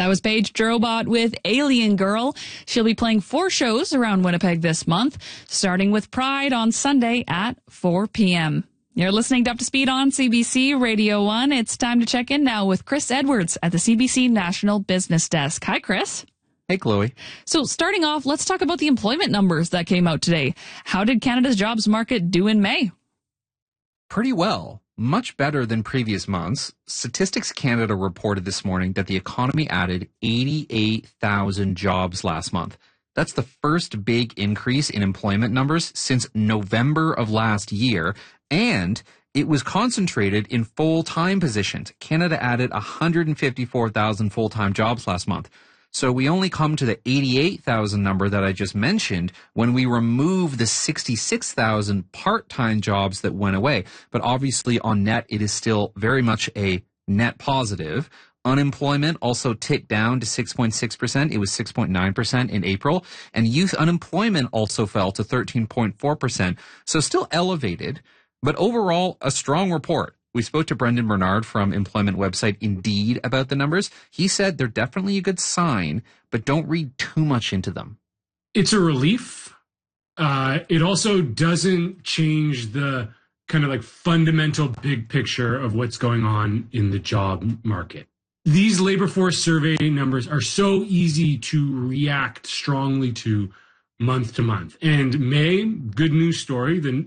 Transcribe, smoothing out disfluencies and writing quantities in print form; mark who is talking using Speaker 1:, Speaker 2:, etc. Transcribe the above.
Speaker 1: That was Paige Drobot with Alien Girl. She'll be playing 4 shows around Winnipeg this month, starting with Pride on Sunday at 4 p.m. You're listening to Up to Speed on CBC Radio 1. It's time to check in now with Chris Edwards at the CBC National Business Desk. Hi, Chris.
Speaker 2: Hey, Chloe.
Speaker 1: So starting off, let's talk about the employment numbers that came out today. How did Canada's jobs market do in May?
Speaker 2: Pretty well. Much better than previous months. Statistics Canada reported this morning that the economy added 88,000 jobs last month. That's the first big increase in employment numbers since November of last year, and it was concentrated in full-time positions. Canada added 154,000 full-time jobs last month. So we only come to the 88,000 number that I just mentioned when we remove the 66,000 part-time jobs that went away. But obviously on net, it is still very much a net positive. Unemployment also ticked down to 6.6%. It was 6.9% in April. And youth unemployment also fell to 13.4%. So still elevated, but overall a strong report. We spoke to Brendan Bernard from employment website Indeed about the numbers. He said they're definitely a good sign, but don't read too much into them.
Speaker 3: It's a relief. It also doesn't change the kind of like fundamental big picture of what's going on in the job market. These labor force survey numbers are so easy to react strongly to month. And May, good news story, the